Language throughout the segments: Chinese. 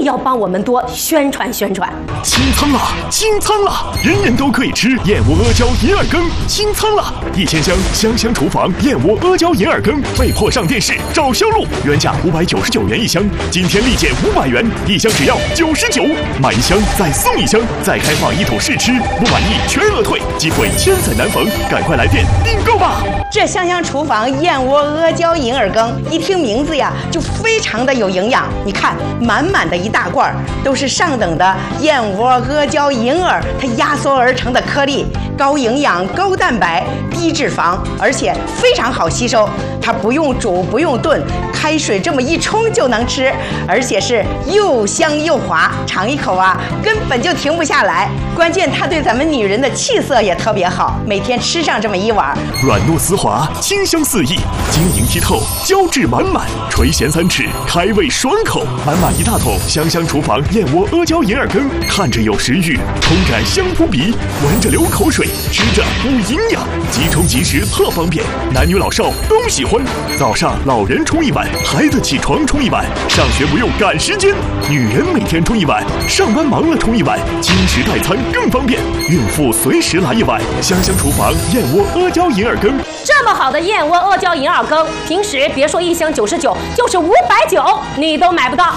定要帮我们多宣传宣传。 清仓了，清仓了！人人都可以吃燕窝阿胶银耳羹，清仓了！1000箱香香厨房燕窝阿胶银耳羹被迫上电视找销路，原价599元一箱，今天立减500元，一箱只要99，买一箱再送一箱，再开放一桶试吃，不满意全额退，机会千载难逢，赶快来电订购吧！ 这香香厨房燕窝阿胶银耳羹，一听名字呀就非常的有营养。你看，满满的一大罐，都是上等的燕窝阿胶银耳，它压缩而成的颗粒，高营养、高蛋白、低脂肪，而且非常好吸收。它不用煮，不用炖，开水这么一冲就能吃，而且是又香又滑，尝一口啊，根本就停不下来。关键它对咱们女人的气色也特别好，每天吃上这么一碗， 软糯丝滑，清香四溢，晶莹剔透，胶质满满，垂涎3尺，开胃爽口，满满一大桶香香厨房燕窝阿胶银耳羹，看着有食欲，冲感香扑鼻，闻着流口水，吃着补营养，即冲即食特方便，男女老少都喜欢。早上老人冲一碗，孩子起床冲一碗，上学不用赶时间，女人每天冲一碗，上班忙了冲一碗，经食代餐更方便，孕妇随时来一碗香香厨房燕窝阿胶银耳羹。 这么好的燕窝阿胶银耳羹，平时别说一箱99，就是590你都买不到。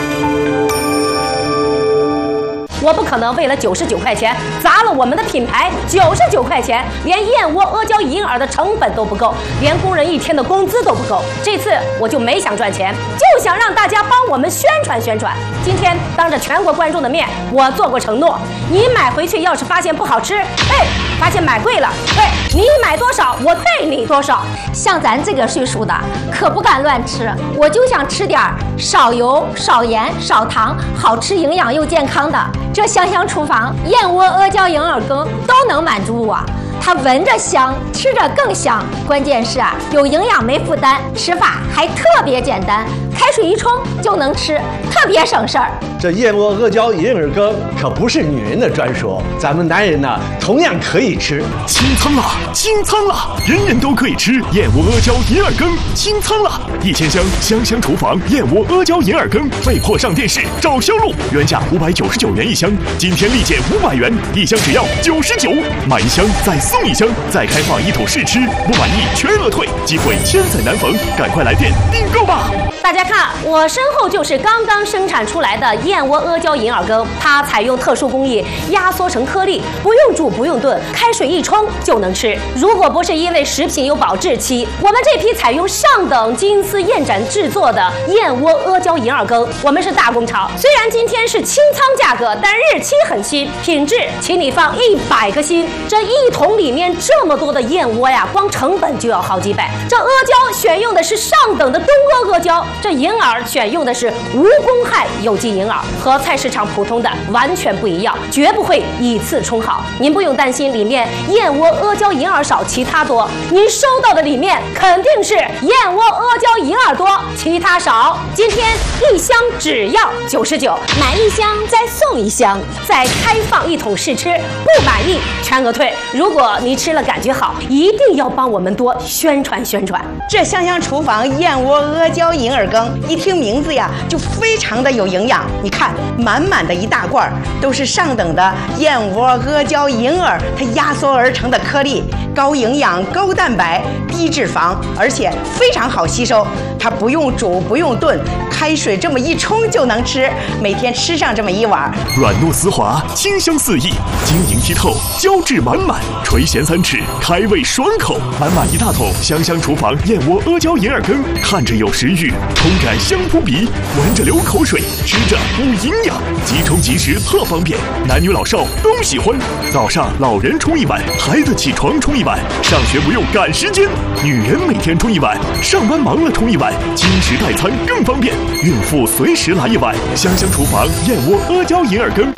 我不可能为了99块钱砸了我们的品牌，99块钱连燕窝阿胶银耳的成本都不够，连工人1天的工资都不够。这次我就没想赚钱，就想让大家帮我们宣传宣传。今天当着全国观众的面，我做过承诺，你买回去要是发现不好吃，发现买贵了，你买多少我退你多少。 像咱这个岁数的可不敢乱吃，我就想吃点少油、少盐、少糖，好吃、营养又健康的。这香香厨房燕窝阿胶银耳羹都能满足我。它闻着香，吃着更香，关键是有营养没负担，吃法还特别简单，开水一冲就能吃，特别省事儿。 这燕窝阿胶银耳羹可不是女人的专属，咱们男人呢同样可以吃。 清仓了，清仓了！人人都可以吃燕窝阿胶银耳羹，清仓了！1000箱香香厨房燕窝阿胶银耳羹被迫上电视找销路，原价599元一箱，今天立减500元，一箱只要99，买一箱再送一箱，再开放一桶试吃，不满意全额退，机会千载难逢，赶快来店订购吧！ 大家看，我身后就是刚刚生产出来的燕窝阿胶银耳羹，它采用特殊工艺压缩成颗粒，不用煮不用炖，开水一冲就能吃。如果不是因为食品有保质期，我们这批采用上等金丝燕盏制作的燕窝阿胶银耳羹，我们是大工厂。虽然今天是清仓价格，但日期很新，品质请你放100个心。这一桶里面这么多的燕窝呀，光成本就要好几百。这阿胶选用的是上等的东阿阿胶，这银耳选用的是无公害有机银耳，和菜市场普通的完全不一样，绝不会以次充好。您不用担心里面燕窝阿胶银耳少其他多，您收到的里面肯定是燕窝阿胶银耳多其他少。今天一箱只要99，买一箱再送一箱，再开放一桶试吃，不满意全额退。如果你吃了感觉好，一定要帮我们多宣传宣传。 这香香厨房燕窝阿胶银耳羹，一听名字呀就非常的有营养。你看，满满的一大罐，都是上等的燕窝阿胶银耳，它压缩而成的颗粒，高营养、高蛋白、低脂肪，而且非常好吸收。它不用煮不用炖，开水这么一冲就能吃，每天吃上这么一碗， 软糯丝滑，清香四溢，晶莹剔透，胶质满满，垂涎3尺，开胃爽口，满满一大桶香香厨房燕窝阿胶银耳羹，看着有食欲，冲感香扑鼻，闻着流口水，吃着补营养，即冲即食特方便，男女老少都喜欢。早上老人冲一碗，孩子起床冲一碗，上学不用赶时间，女人每天冲一碗，上班忙了冲一碗，经食代餐更方便，孕妇随时来一碗香香厨房燕窝阿胶银耳羹。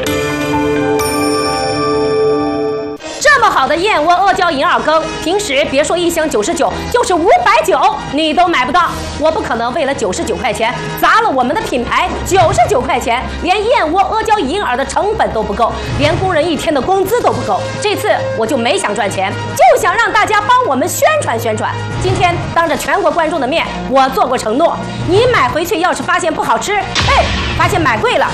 这么好的燕窝阿胶银耳羹，平时别说一箱99，就是590你都买不到。我不可能为了99块钱砸了我们的品牌，99块钱连燕窝阿胶银耳的成本都不够，连工人1天的工资都不够。这次我就没想赚钱，就想让大家帮我们宣传宣传。今天当着全国观众的面，我做过承诺，你买回去要是发现不好吃，发现买贵了，